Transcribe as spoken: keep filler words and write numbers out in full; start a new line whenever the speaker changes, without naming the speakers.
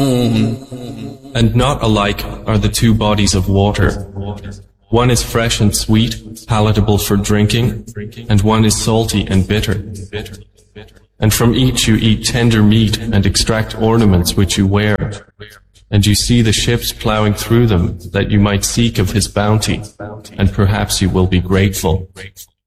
تشربون.
And not alike are the two bodies of water. One is fresh and sweet, palatable for drinking, and one is salty and bitter. And from each you eat tender meat and extract ornaments which you wear. And you see the ships plowing through them, that you might seek of his bounty, and perhaps you will be grateful.